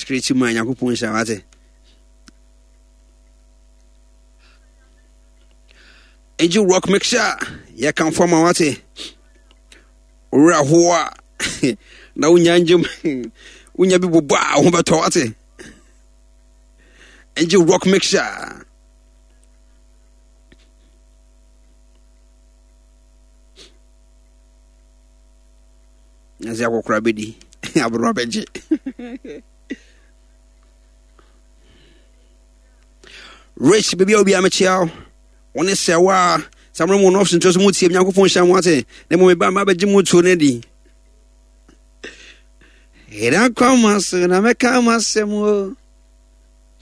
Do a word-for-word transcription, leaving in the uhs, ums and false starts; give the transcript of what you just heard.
straight man yakupon shawate Angel rock mixture ya kan forma wate ora hoa na unyanjem unya bi boba ho beto wate Angel rock mixture Nazia kokra bedi abro beje Rich baby obi amachia one say wa samro mo no option to so mo tie Nyankopon hya mo ate na mo ba ma beje mo tuo na di era kwama so na me kama se mo